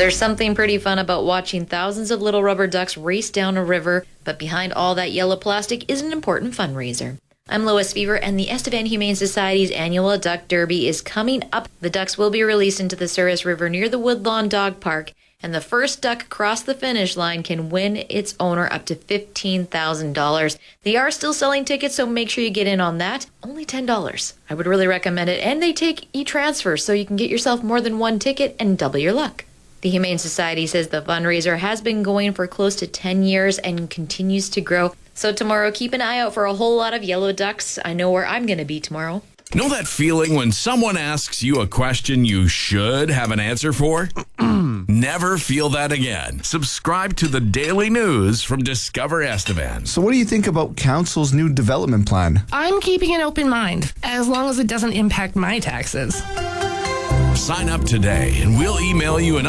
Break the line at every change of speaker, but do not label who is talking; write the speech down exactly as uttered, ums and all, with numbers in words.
There's something pretty fun about watching thousands of little rubber ducks race down a river, but behind all that yellow plastic is an important fundraiser. I'm Lois Fever, and the Estevan Humane Society's annual Duck Derby is coming up. The ducks will be released into the Souris River near the Woodlawn Dog Park, and the first duck across the finish line can win its owner up to fifteen thousand dollars. They are still selling tickets, so make sure you get in on that. Only ten dollars. I would really recommend it, and they take e-transfer, so you can get yourself more than one ticket and double your luck. The Humane Society says the fundraiser has been going for close to ten years and continues to grow. So tomorrow, keep an eye out for a whole lot of yellow ducks. I know where I'm going to be tomorrow.
Know that feeling when someone asks you a question you should have an answer for? Never feel that again. Subscribe to the daily news from Discover Estevan.
So what do you think about council's new development plan?
I'm keeping an open mind, as long as it doesn't impact my taxes.
Sign up today and we'll email you an